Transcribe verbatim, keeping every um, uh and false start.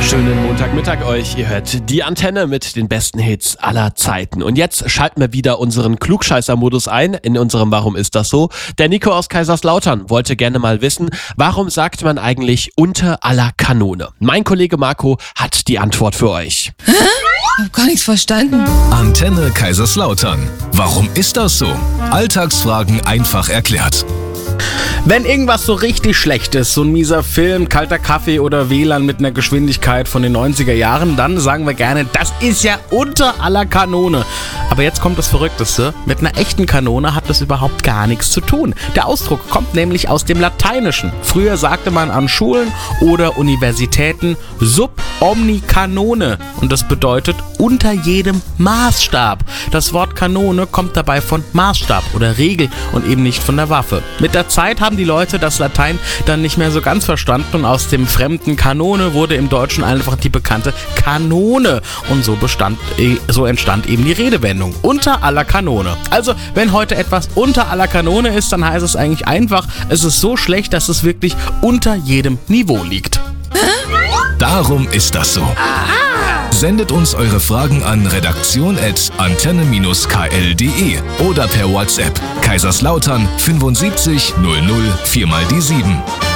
Schönen Montagmittag euch. Ihr hört die Antenne mit den besten Hits aller Zeiten. Und jetzt schalten wir wieder unseren Klugscheißer-Modus ein in unserem Warum ist das so? Der Nico aus Kaiserslautern wollte gerne mal wissen, warum sagt man eigentlich unter aller Kanone? Mein Kollege Marco hat die Antwort für euch. Hä? Ich hab gar nichts verstanden. Antenne Kaiserslautern. Warum ist das so? Alltagsfragen einfach erklärt. Wenn irgendwas so richtig schlecht ist, so ein mieser Film, kalter Kaffee oder W L A N mit einer Geschwindigkeit von den neunziger Jahren, dann sagen wir gerne, das ist ja unter aller Kanone. Aber jetzt kommt das Verrückteste, mit einer echten Kanone hat das überhaupt gar nichts zu tun. Der Ausdruck kommt nämlich aus dem Lateinischen. Früher sagte man an Schulen oder Universitäten sub omni canone und das bedeutet unter jedem Maßstab. Das Wort Kanone kommt dabei von Maßstab oder Regel und eben nicht von der Waffe. Mit der Zeit haben die Leute das Latein dann nicht mehr so ganz verstanden und aus dem fremden Kanone wurde im Deutschen einfach die bekannte Kanone und so bestand, so entstand eben die Redewendung unter aller Kanone. Also wenn heute etwas unter aller Kanone ist, dann heißt es eigentlich einfach, es ist so schlecht, dass es wirklich unter jedem Niveau liegt. Darum ist das so. Sendet uns eure Fragen an redaktion at antenne k l punkt d e oder per WhatsApp Kaiserslautern fünfundsiebzig null null vier mal die sieben.